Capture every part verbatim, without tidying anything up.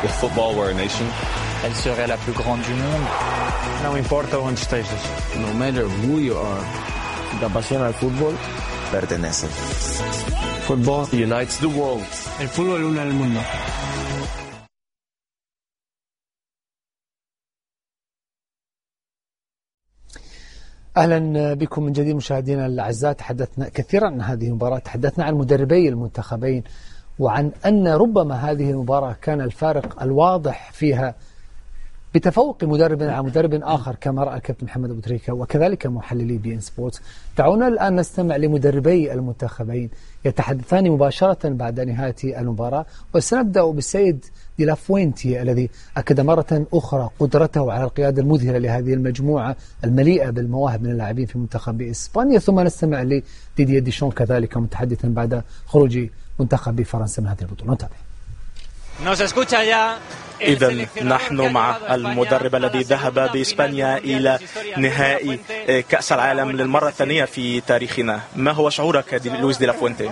If football were a nation, elle serait la plus grande du monde. Não importa onde estejas. No matter who you are, si te apasiona el fútbol, pertenece. Football unites the world. El fútbol une al mundo. أهلا بكم من جديد مشاهدينا الأعزاء. تحدثنا كثيرا عن هذه المباراة، تحدثنا عن مدربي المنتخبين وعن أن ربما هذه المباراة كان الفارق الواضح فيها بتفوق مدرب على مدرب آخر كما رأى الكابتن محمد أبو تريكة وكذلك محللي بي إن سبورتس. دعونا الآن نستمع لمدربي المنتخبين يتحدثان مباشرة بعد نهاية المباراة، وسنبدأ بالسيد دي لا فوينتي الذي أكد مرة أخرى قدرته على القيادة المذهلة لهذه المجموعة المليئة بالمواهب من اللاعبين في منتخب إسبانيا، ثم نستمع لديدييه ديشون كذلك متحدثا بعد خروج منتخب فرنسا من هذه البطولة. نتابع. إذا نحن مع المدرب الذي ذهب بإسبانيا إلى نهائي كأس العالم للمرة الثانية في تاريخنا. ما هو شعورك دي لويس دي لا فوينتي؟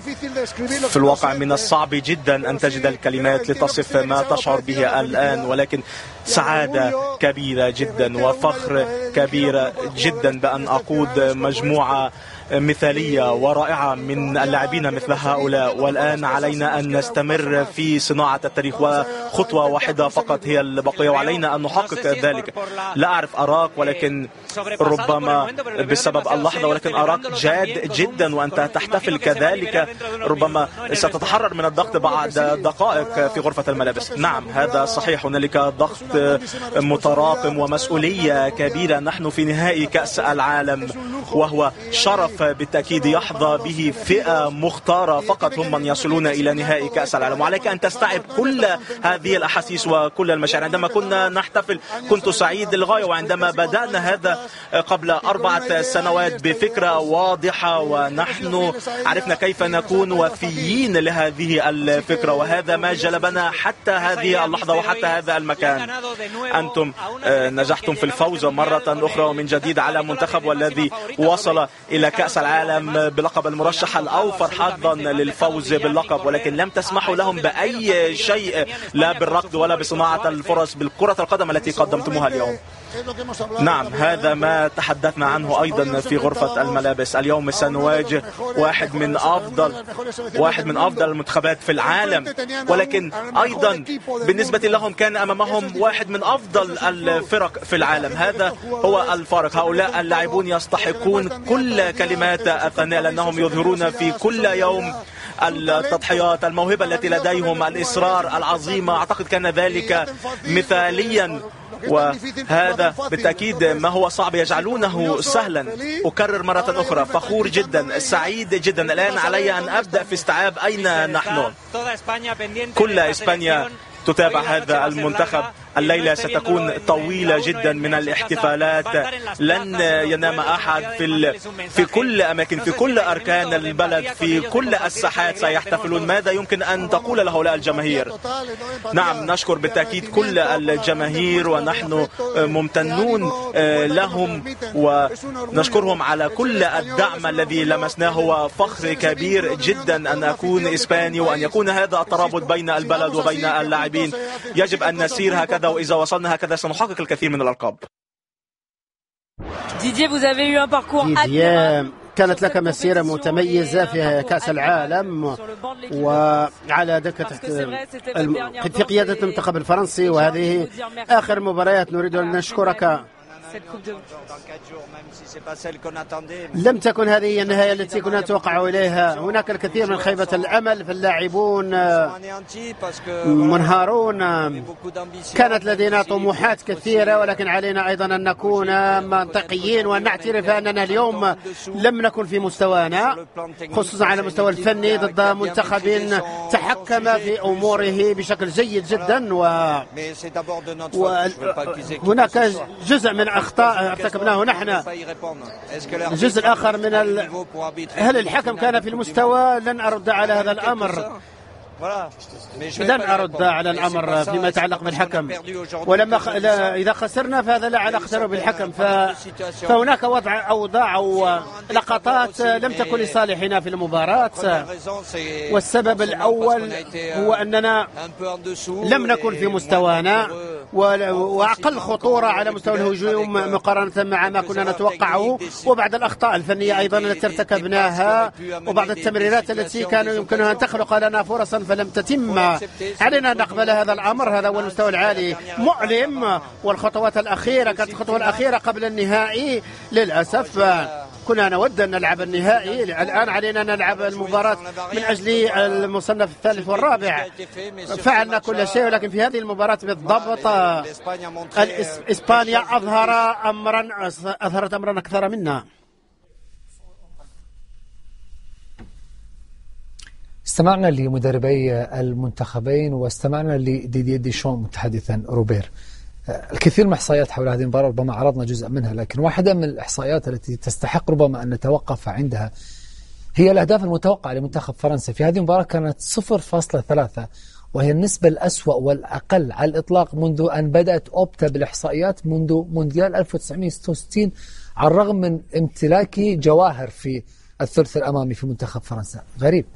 في الواقع من الصعب جدا أن تجد الكلمات لتصف ما تشعر به الآن، ولكن سعادة كبيرة جدا وفخر كبير جدا بأن أقود مجموعة مثالية ورائعة من اللاعبين مثل هؤلاء، والآن علينا أن نستمر في صناعة التاريخ، وخطوة واحدة فقط هي البقية وعلينا أن نحقق ذلك. لا أعرف أراك، ولكن ربما بسبب اللحظة، ولكن أراك جاد جدا وأنت تحتفل كذلك. ربما ستتحرر من الضغط بعد دقائق في غرفة الملابس. نعم هذا صحيح، هنالك ضغط متراكم ومسؤولية كبيرة. نحن في نهائي كأس العالم وهو شرف بالتأكيد يحظى به فئة مختارة فقط هم من يصلون إلى نهائي كأس العالم، وعليك أن تستوعب كل هذه الأحاسيس وكل المشاعر. عندما كنا نحتفل كنت سعيد للغاية، وعندما بدأنا هذا قبل أربعة سنوات بفكرة واضحة ونحن عرفنا كيف نكون وفيين لهذه الفكرة، وهذا ما جلبنا حتى هذه اللحظة وحتى هذا المكان. أنتم نجحتم في الفوز مرة أخرى ومن جديد على منتخب والذي وصل إلى كأس العالم بلقب المرشح الأوفر حظا للفوز باللقب، ولكن لم تسمحوا لهم بأي شيء، لا بالركض ولا بصناعة الفرص بالكرة القدم التي قدمتموها اليوم. نعم هذا ما تحدثنا عنه أيضا في غرفة الملابس. اليوم سنواجه واحد من أفضل واحد من أفضل المنتخبات في العالم، ولكن أيضا بالنسبة لهم كان أمامهم واحد من أفضل الفرق في العالم. هذا هو الفارق. هؤلاء اللاعبون يستحقون كل كلمات الثناء لأنهم يظهرون في كل يوم التضحيات، الموهبة التي لديهم، الإصرار العظيم. أعتقد كان ذلك مثاليا، وهذا بالتأكيد ما هو صعب يجعلونه سهلا. أكرر مرة أخرى فخور جدا سعيد جدا. الآن علي أن أبدأ في استيعاب أين نحن. كل إسبانيا تتابع هذا المنتخب. الليلة ستكون طويلة جدا من الاحتفالات، لن ينام أحد في في كل أماكن، في كل أركان البلد، في كل الساحات سيحتفلون. ماذا يمكن أن تقول لهؤلاء الجماهير؟ نعم نشكر بالتأكيد كل الجماهير ونحن ممتنون لهم ونشكرهم على كل الدعم الذي لمسناه. وفخر كبير جدا أن أكون إسباني وأن يكون هذا الترابط بين البلد وبين اللاعبين. يجب أن نسير هكذا، وإذا وصلنا هكذا سنحقق الكثير من الألقاب. ديدييه كانت لك مسيرة متميزة في كأس العالم وعلى دكة في قيادة المنتخب الفرنسي، وهذه آخر مباريات نريد أن نشكرك. لم تكن هذه هي النهاية التي كنا نتوقع إليها. هناك الكثير من خيبة الأمل، فاللاعبون منهارون. كانت لدينا طموحات كثيرة، ولكن علينا أيضا أن نكون منطقيين وأن نعترف أننا اليوم لم نكن في مستوانا، خصوصا على المستوى الفني ضد منتخب تحكم في أموره بشكل جيد جدا. وهناك جزء من أخطاء ارتكبناه نحن. الجزء الآخر من ال... هل الحكم كان في المستوى؟ لن أرد على هذا الأمر. لن أرد على الأمر فيما يتعلق بالحكم، ولما خ... لا... إذا خسرنا فهذا لا علاقة له بالحكم، ف... فهناك وضع أوضاع ولقطات لم تكن لصالحنا في المباراة، والسبب الأول هو أننا لم نكن في مستوانا وأقل خطورة على مستوى الهجوم مقارنة مع ما كنا نتوقعه، وبعد الأخطاء الفنية أيضا التي ارتكبناها وبعض التمريرات التي كانوا يمكنها أن تخلق لنا فرصا فلم تتم. علينا أن نقبل هذا الأمر، هذا هو المستوى العالي مؤلم. والخطوات الأخيرة كانت الخطوة الأخيرة قبل النهائي، للأسف كنا نود أن نلعب النهائي، الآن علينا أن نلعب المباراة من أجل المصنف الثالث والرابع. فعلنا كل شيء، ولكن في هذه المباراة بالضبط إسبانيا أظهر أمرا أظهرت أمرا أكثر منا. استمعنا لمدربي المنتخبين واستمعنا لديدي ديشون متحدثا روبير. الكثير من الإحصائيات حول هذه المباراة ربما عرضنا جزء منها، لكن واحدة من الإحصائيات التي تستحق ربما أن نتوقف عندها هي الأهداف المتوقعة لمنتخب فرنسا في هذه المباراة، كانت صفر فاصلة ثلاثة، وهي النسبة الأسوأ والأقل على الإطلاق منذ أن بدأت أوبتا بالإحصائيات منذ مونديال ألف وتسعمئة وستة وستين، على الرغم من امتلاك جواهر في الثلث الأمامي في منتخب فرنسا. غريب.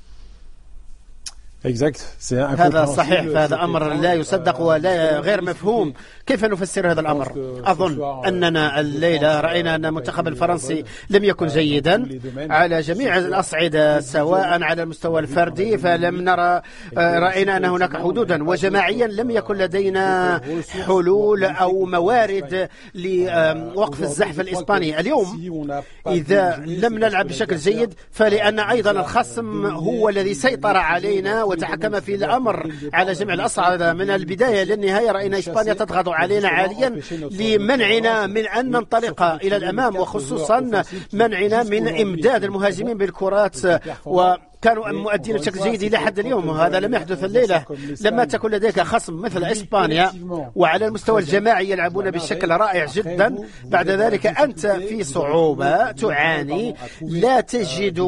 هذا صحيح، فهذا أمر لا يصدق ولا غير مفهوم. كيف نفسر هذا الأمر؟ أظن أننا الليلة رأينا أن المنتخب الفرنسي لم يكن جيدا على جميع الأصعدة، سواء على المستوى الفردي فلم نرى، رأينا أن هناك حدودا، وجماعيا لم يكن لدينا حلول أو موارد لوقف الزحف الإسباني. اليوم إذا لم نلعب بشكل جيد فلأن أيضا الخصم هو الذي سيطر علينا وتحكم في الأمر على جميع الأصعدة من البداية للنهاية. رأينا إسبانيا تضغط علينا عاليا لمنعنا من أن ننطلق إلى الأمام، وخصوصا منعنا من إمداد المهاجمين بالكرات، و كانوا مؤدين بشكل جيد إلى حد اليوم، وهذا لم يحدث الليلة. لما تكون لديك خصم مثل إسبانيا وعلى المستوى الجماعي يلعبون بشكل رائع جدا، بعد ذلك أنت في صعوبة تعاني لا تجد.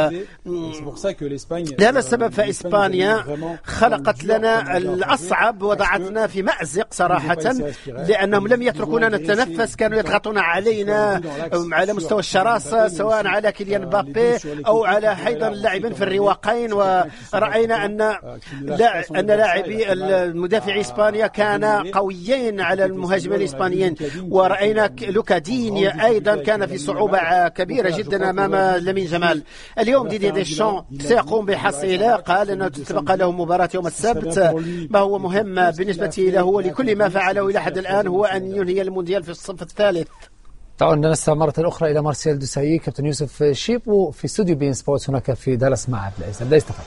لهذا السبب فإسبانيا خلقت لنا الأصعب، وضعتنا في مأزق صراحة، لأنهم لم يتركونا نتنفس، كانوا يضغطون علينا على مستوى الشراسة، سواء على كيليان مبابي أو على أيضا اللاعبين في الرواقين. ورأينا أن لا أن لاعبي المدافعي إسبانيا كان قويين على المهاجمين الإسبانيين، ورأينا لوكا ديني أيضا كان في صعوبة كبيرة جدا أمام لامين جمال. اليوم ديدي ديشون سيقوم بحصيلة، قال أنه تتبقى له مباراة يوم السبت. ما هو مهم بالنسبة له ولكل ما فعله إلى حد الآن هو أن ينهي المونديال في الصف الثالث. تعالوا نستمع مرة أخرى إلى مارسيل دوسايي كابتن يوسف شيبو في استوديو بين سبورتس هناك في دالاس مع عبد العزيز. عبد العزيز تفضل.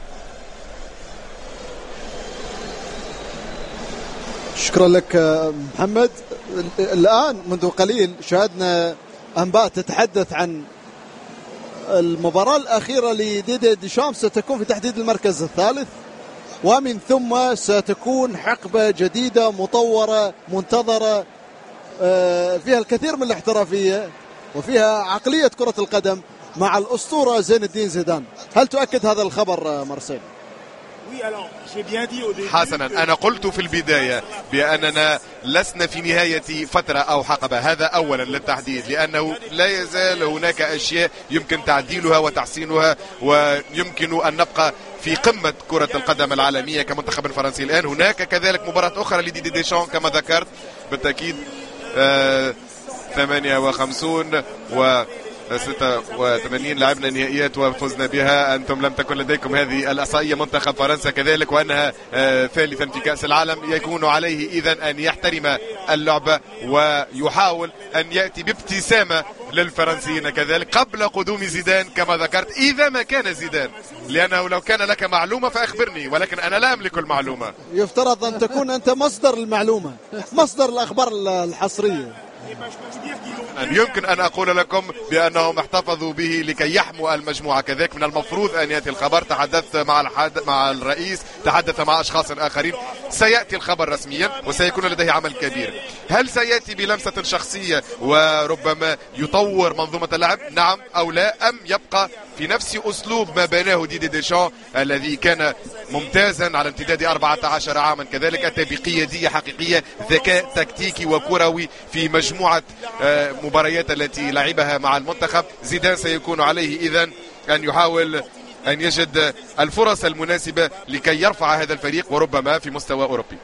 شكرا لك محمد. الآن منذ قليل شاهدنا أنباء تتحدث عن المباراة الأخيرة لديدي ديشام ستكون في تحديد المركز الثالث، ومن ثم ستكون حقبة جديدة مطورة منتظرة فيها الكثير من الاحترافية وفيها عقلية كرة القدم مع الأسطورة زين الدين زيدان. هل تؤكد هذا الخبر مارسيل؟ حسنا، أنا قلت في البداية بأننا لسنا في نهاية فترة أو حقبة، هذا أولا للتحديد، لأنه لا يزال هناك أشياء يمكن تعديلها وتحسينها، ويمكن أن نبقى في قمة كرة القدم العالمية كمنتخب فرنسي. الآن هناك كذلك مباراة أخرى لديدي ديشان كما ذكرت بالتأكيد، آه ثمانية وخمسين و ستة وثمانين لعبنا نهائيات وفزنا بها. أنتم لم تكن لديكم هذه الإحصائية. منتخب فرنسا كذلك، وأنها آه ثالثا في كأس العالم. يكون عليه إذن أن يحترم اللعبة ويحاول أن يأتي بابتسامة للفرنسيين كذلك قبل قدوم زيدان كما ذكرت، إذا ما كان زيدان، لأنه لو كان لك معلومة فأخبرني، ولكن أنا لا أملك المعلومة. يفترض أن تكون أنت مصدر المعلومة، مصدر الأخبار الحصرية. يمكن أن أقول لكم بأنهم احتفظوا به لكي يحموا المجموعة. كذلك من المفروض أن يأتي الخبر. تحدثت مع الحد مع الرئيس، تحدث مع أشخاص آخرين. سيأتي الخبر رسميا وسيكون لديه عمل كبير. هل سيأتي بلمسة شخصية وربما يطور منظومة اللعب، نعم أو لا، أم يبقى في نفس أسلوب ما بناه ديدي ديشان الذي كان ممتازا على امتداد أربعة عشر عاما، كذلك أتى بقيادية حقيقية، ذكاء تكتيكي وكروي في مجموعة مباريات التي لعبها مع المنتخب. زيدان سيكون عليه إذن أن يحاول أن يجد الفرص المناسبة لكي يرفع هذا الفريق وربما في مستوى أوروبي.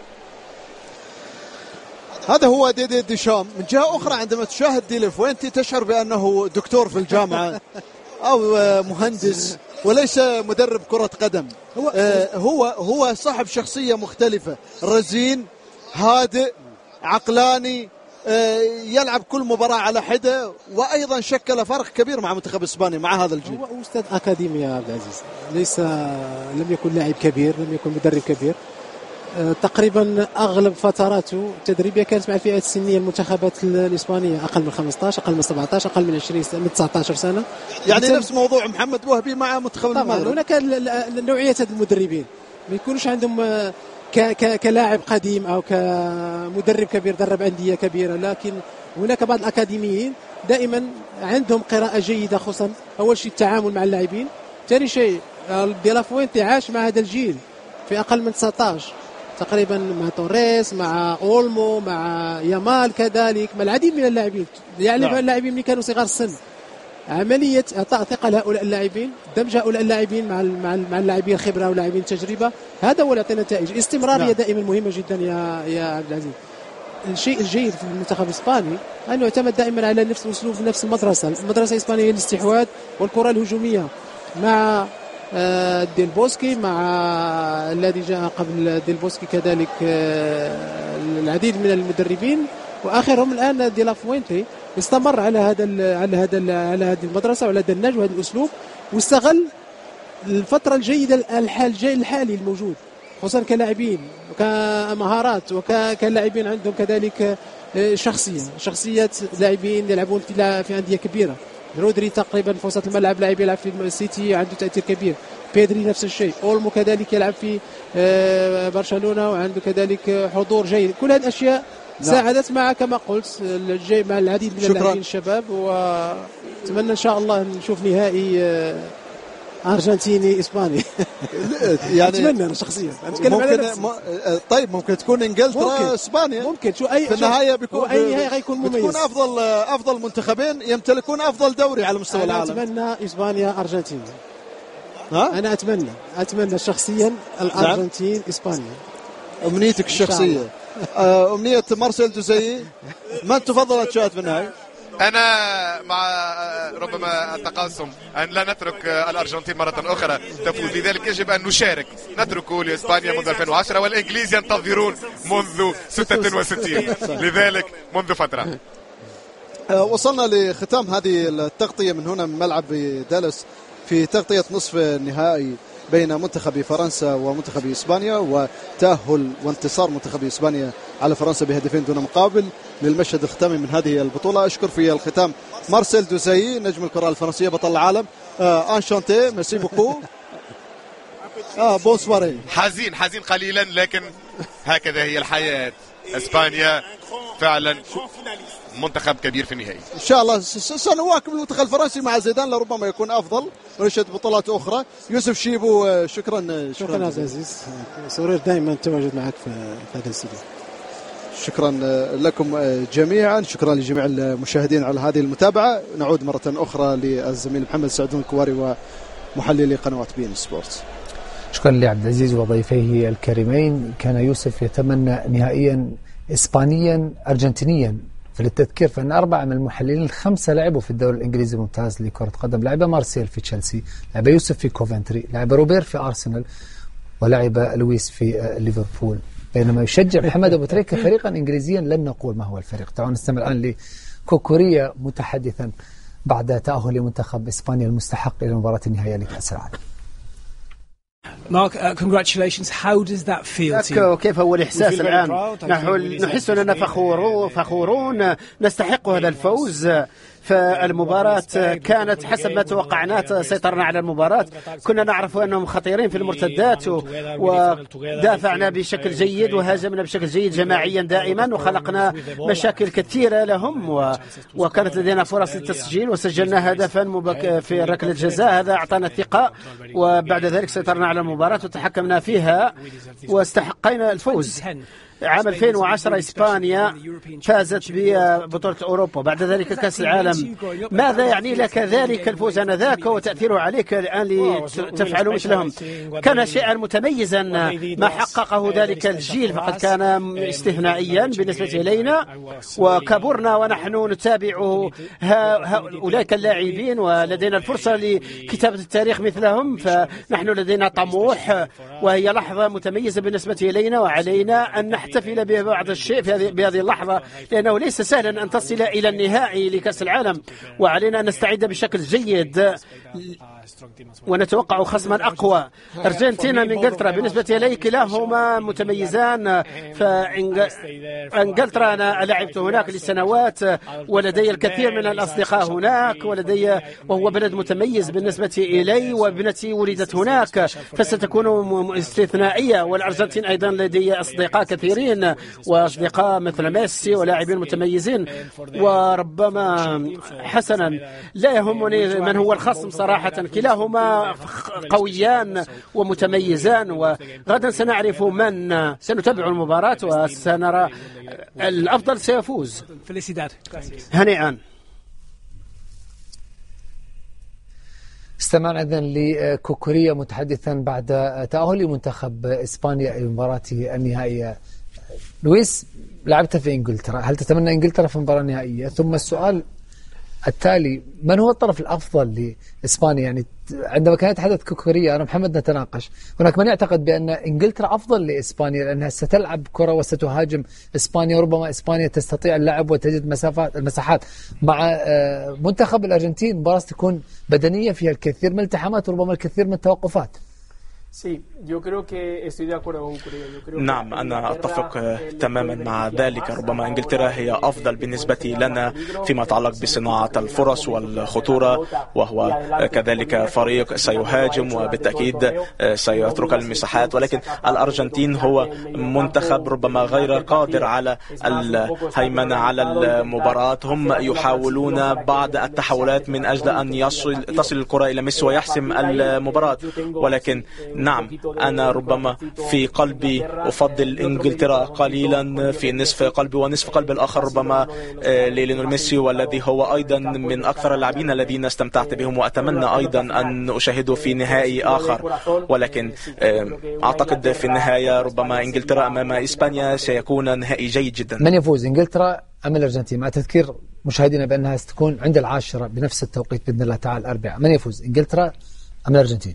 هذا هو ديدي ديشام. من جهة أخرى عندما تشاهد دي لافوينتي تشعر بأنه دكتور في الجامعة أو مهندس وليس مدرب كرة قدم. هو هو صاحب شخصية مختلفة، رزين، هادئ، عقلاني، يلعب كل مباراة على حدة، وأيضا شكل فرق كبير مع منتخب إسبانيا مع هذا الجيل. هو أستاذ أكاديمي يا عبد العزيز، ليس لم يكن لاعب كبير، لم يكن مدرب كبير. تقريبا أغلب فتراته التدريبية كانت مع الفئات السنية المنتخبات الإسبانية، أقل من خمسة عشر، أقل من سبعة عشر، أقل من عشرين، من تسعة عشر سنة. يعني نفس موضوع محمد وهبي مع منتخب المغرب. هناك نوعية هذه المدربين ما يكونوش عندهم ك ك كلاعب قديم أو كمدرب كبير درب أندية كبيرة، لكن هناك بعض الأكاديميين دائما عندهم قراءة جيدة، خصوصا أول شيء التعامل مع اللاعبين، ثاني شيء دي لافوينتي عاش مع هذا الجيل في أقل من تسعة عشر تقريبا، مع توريس، مع أولمو، مع يامال، كذلك مع العديد من اللاعبين، يعني نعم. اللاعبين اللي كانوا صغار السن، عملية إعطاء ثقة لهؤلاء اللاعبين، دمج هؤلاء اللاعبين مع مع مع اللاعبين خبرة ولاعبين تجربة، هذا هو اللي يعطينا نتائج. الاستمرارية نعم. دائما مهمة جدا يا يا عبد العزيز. الشيء الجيد في المنتخب الإسباني أنه يعتمد دائما على نفس الأسلوب، نفس المدرسة، المدرسة الإسبانية هي الاستحواذ والكرة الهجومية، مع ديل بوسكي، مع الذي جاء قبل ديل بوسكي كذلك العديد من المدربين، واخرهم الان دي لافوينتي استمر على هذا على هذا على هذه المدرسه وعلى هذا النهج وهذا الاسلوب، واستغل الفتره الجيده الحال الحالي الموجود، خصوصا كلاعبين وكمهارات وكلاعبين عندهم كذلك شخصيه شخصيات لاعبين يلعبون في في انديه كبيره. رودري تقريبا في وسط الملعب لاعب يلعب في السيتي عنده تأثير كبير، بيدري نفس الشيء، أولمو كذلك يلعب في برشلونة وعنده كذلك حضور جيد. كل هذه الأشياء ساعدت مع كما قلت مع العديد من اللاعبين الشباب، وأتمنى إن شاء الله نشوف نهائي أرجنتيني إسباني. يعني أتمنى أنا شخصيا أتكلم ممكن م... طيب ممكن تكون إنجلترا إسبانيا، ممكن شو أي في النهاية بيكون أي نهاية غيكون مميز، بتكون أفضل أفضل منتخبين يمتلكون أفضل دوري على مستوى أنا العالم. أتمنى إسبانيا أرجنتين. ها؟ أنا أتمنى أتمنى شخصيا الأرجنتين نعم. إسبانيا. أمنيتك الشخصية. أمنية مارسيل دوزي، من تفضل تشاهد في النهاية؟ أنا مع ربما التقاسم أن لا نترك الأرجنتين مرة أخرى تفوز، لذلك يجب أن نشارك، نتركه لإسبانيا منذ ألفين وعشرة والإنجليز ينتظرون منذ ستة وستين، لذلك منذ فترة. وصلنا لختام هذه التغطية من هنا من ملعب دالاس في تغطية نصف النهائي بين منتخب فرنسا ومنتخب إسبانيا، وتأهل وانتصار منتخب إسبانيا على فرنسا بهدفين دون مقابل للمشهد الختامي من هذه البطولة. أشكر في الختام مارسيل دوزي نجم الكرة الفرنسية بطل العالم. آه انشانتي، ميرسي بوكو. آه بونسواري. حزين حزين قليلا، لكن هكذا هي الحياة. إسبانيا فعلا منتخب كبير في النهائي. إن شاء الله سنواكب المنتخب الفرنسي مع زيدان، لربما يكون أفضل ونشهد بطولات أخرى. يوسف شيبو، شكرا شكرا عزيز، سرور دائما التواجد معك في هذا الاستديو. شكرا لكم جميعا، شكرا لجميع المشاهدين على هذه المتابعة. نعود مرة أخرى للزميل محمد سعدون الكواري ومحللي قنوات بين سبورت. شكرا لعبد العزيز وضيفيه الكريمين. كان يوسف يتمنى نهائيا إسبانيا أرجنتينيا، فللتذكير فإن أربعة من المحللين الخمسة لعبوا في الدوري الإنجليزي الممتاز لكرة قدم. لعب مارسيل في تشيلسي، لعب يوسف في كوفنتري، لعب روبير في أرسنال، ولعب لويس في ليفربول. بينما يشجع محمد أبو تريكة فريقا إنجليزيا لن نقول ما هو الفريق. تعالوا نستمع الآن لكوكوريا متحدثا بعد تأهل منتخب إسبانيا المستحق إلى مباراة النهائية لكأس العالم. Mark, uh, congratulations. How does that feel to you? كيف هو الإحساس الآن؟ نحن نحس أننا فخورون فخورون نستحق هذا الفوز. فالمباراة كانت حسب ما توقعناه، سيطرنا على المباراة، كنا نعرف أنهم خطيرين في المرتدات ودافعنا بشكل جيد وهاجمنا بشكل جيد جماعيا دائما وخلقنا مشاكل كثيرة لهم و... وكانت لدينا فرص للتسجيل وسجلنا هدفا مبك... في ركلة جزاء، هذا أعطانا ثقة وبعد ذلك سيطرنا على المباراة وتحكمنا فيها واستحقينا الفوز. عام ألفين وعشرة إسبانيا فازت ببطولة أوروبا، بعد ذلك كأس العالم. ماذا يعني لك ذلك الفوز آنذاك وتأثيره عليك الآن لتفعل مثلهم؟ كان شيئا متميزا ما حققه ذلك الجيل، فقد كان استثنائيا بالنسبة إلينا وكبرنا ونحن نتابع أولئك اللاعبين ولدينا الفرصة لكتابة التاريخ مثلهم، فنحن لدينا طموح وهي لحظة متميزة بالنسبة إلينا وعلينا أن نحن نحتفل ببعض الشيء في هذه بهذه اللحظة، لأنه ليس سهلا أن تصل إلى النهائي لكأس العالم وعلينا أن نستعد بشكل جيد ونتوقع خصما أقوى. أرجنتين من إنجلترا بالنسبة لي كلاهما متميزان، فإنجلترا أنا لعبت هناك لسنوات ولدي الكثير من الأصدقاء هناك ولدي وهو بلد متميز بالنسبة إلي وابنتي ولدت هناك فستكون استثنائية. والأرجنتين أيضا لدي أصدقاء كثيرين وأصدقاء مثل ميسي ولاعبين متميزين، وربما حسنا لا يهمني من هو الخصم صراحة، كلاهما قويان ومتميزان وغدا سنعرف من سنتابع المباراة وسنرى الأفضل سيفوز. هنيئا. استمعنا إذن لكوكوريا متحدثا بعد تأهل منتخب إسبانيا إلى المباراة النهائية. لويس، لعبت في إنجلترا، هل تتمنى إنجلترا في المباراة النهائية؟ ثم السؤال التالي، من هو الطرف الأفضل لإسبانيا؟ يعني عندما كان يتحدث كوكوريا أنا محمد نتناقش، هناك من يعتقد بأن إنجلترا أفضل لإسبانيا لأنها ستلعب كرة وستهاجم إسبانيا، وربما إسبانيا تستطيع اللعب وتجد مسافات المساحات. مع منتخب الأرجنتين مباراة تكون بدنية فيها الكثير من الالتحامات وربما الكثير من التوقفات. نعم، أنا أتفق تماما مع ذلك. ربما إنجلترا هي أفضل بالنسبة لنا فيما يتعلق بصناعة الفرص والخطورة، وهو كذلك فريق سيهاجم وبالتأكيد سيترك المساحات، ولكن الأرجنتين هو منتخب ربما غير قادر على الهيمنة على المباراة. هم يحاولون بعض التحولات من أجل أن يصل تصل الكرة إلى ميسي ويحسم المباراة، ولكن نعم أنا ربما في قلبي أفضل إنجلترا قليلا، في نصف قلبي ونصف قلبي الآخر ربما ليونيل ميسي، والذي هو أيضا من أكثر اللاعبين الذين استمتعت بهم وأتمنى أيضا أن أشاهده في نهائي آخر. ولكن أعتقد في النهاية ربما إنجلترا أمام إسبانيا سيكون نهائي جيد جدا. من يفوز، إنجلترا أم الأرجنتين؟ مع تذكير مشاهدينا بأنها ستكون عند العاشرة بنفس التوقيت بإذن الله تعالى الأربعاء. من يفوز، إنجلترا أم الأرجنتين؟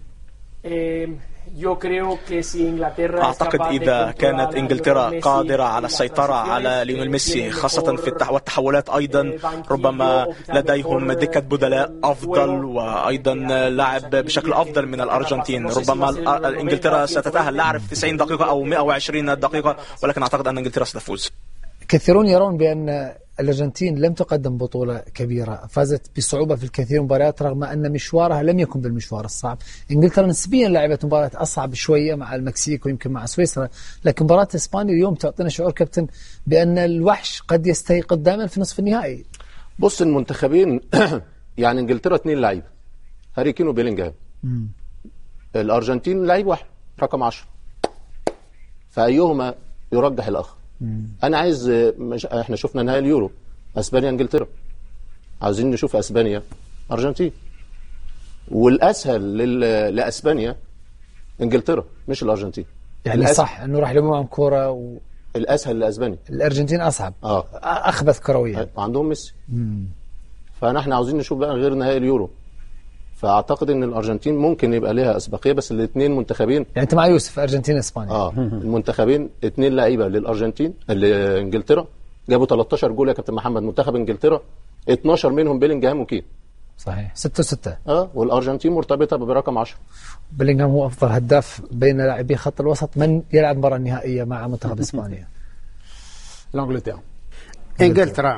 أعتقد إذا كانت إنجلترا قادرة على السيطرة على ليونيل ميسي خاصة في التحولات، أيضا ربما لديهم دكة بدلاء أفضل وأيضا لعب بشكل أفضل من الأرجنتين. ربما إنجلترا ستتأهل، لا أعرف تسعين دقيقة أو مئة وعشرين دقيقة، ولكن أعتقد أن إنجلترا ستفوز. كثيرون يرون بأن الأرجنتين لم تقدم بطولة كبيرة، فازت بصعوبة في الكثير من المباريات رغم أن مشوارها لم يكن بالمشوار الصعب. إنجلترا نسبيا لعبت مباراة أصعب شوية مع المكسيك ويمكن مع سويسرا، لكن مباراة إسبانيا اليوم تعطينا شعور كابتن بأن الوحش قد يستيقظ دائما في نصف النهائي. بص المنتخبين يعني إنجلترا اثنين لعيبة، هاري كين وبيلينغهام. الأرجنتين لعيب واحد رقم عشرة، فأيهما يرجح الآخر؟ انا عايز مش... احنا شفنا نهائي اليورو اسبانيا انجلترا، عاوزين نشوف اسبانيا ارجنتين، والاسهل لل... لاسبانيا انجلترا مش الارجنتين. يعني الأسهل... صح انه راح لهم كوره و... الاسهل لاسبانيا، الارجنتين اصعب اه اخبث كرويا وعندهم ميسي. فنحن عاوزين نشوف بقى غير نهائي اليورو، فاعتقد ان الارجنتين ممكن يبقى لها اسبقيه، بس الاثنين منتخبين. يعني انت مع يوسف ارجنتين اسبانيا؟ اه المنتخبين اثنين لعيبه للارجنتين لانجلترا جابوا ثلاثة عشر جول يا كابتن محمد. منتخب انجلترا اثناشر منهم بيلينغهام وكين. صحيح، ستة وستة. اه والارجنتين مرتبطه برقم عشرة. بيلينغهام هو افضل هداف بين لاعبي خط الوسط. من يلعب مباراه نهائيه مع منتخب اسبانيا؟ انجلترا.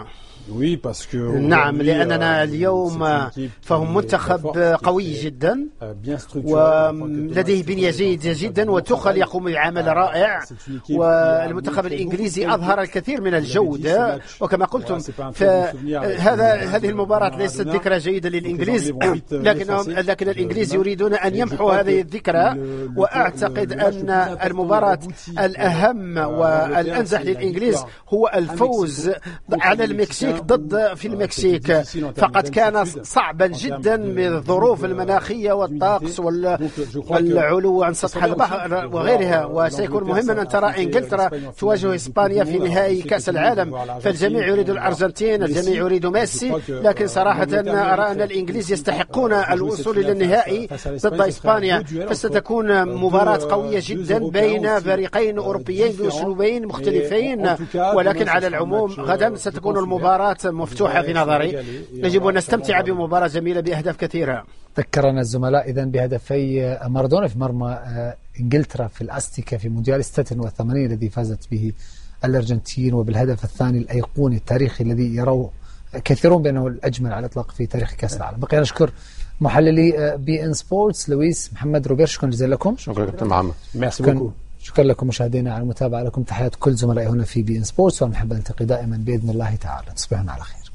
نعم، لأننا اليوم فهم منتخب قوي جدا ولديه بنية جيدة جدا وتخل يقوم بعمل رائع، والمنتخب الإنجليزي أظهر الكثير من الجودة. وكما قلتم فهذا هذه المباراة ليست ذكرى جيدة للإنجليز، لكنهم لكن الإنجليز يريدون أن يمحوا هذه الذكرى. وأعتقد أن المباراة الأهم والأنجح للإنجليز هو الفوز على المكسيك ضد في المكسيك، فقد كان صعبا جدا من الظروف المناخية والطقس والعلو عن سطح البحر وغيرها. وسيكون مهما أن ترى إنجلترا تواجه إسبانيا في نهائي كأس العالم، فالجميع يريد الأرجنتين، الجميع يريد ميسي، لكن صراحة أرى أن الإنجليز يستحقون الوصول إلى النهائي ضد إسبانيا، فستكون مباراة قوية جدا بين فريقين أوروبيين بأسلوبين مختلفين. ولكن على العموم غدا ستكون المباراة مفتوحة في نظري، يجب أن نستمتع بمباراة جميلة بأهداف كثيرة. ذكرنا الزملاء إذن بهدفي مارادونا في مرمى إنجلترا في الأستيكا في مونديال ستة وثمانين الذي فازت به الأرجنتين، وبالهدف الثاني الأيقوني التاريخي الذي يروه كثيرون بأنه الأجمل على الإطلاق في تاريخ كأس العالم. بقي نشكر محللي بي إن سبورتس لويس محمد روبير، شكرا جزيلا لكم. شكرا كابتن محمد. شكرا, شكرا لكم مشاهدينا على المتابعة. لكم تحيات كل زملائي هنا في بي إن سبورتس، ونحب نلتقي دائما بإذن الله تعالى. تصبحون على خير.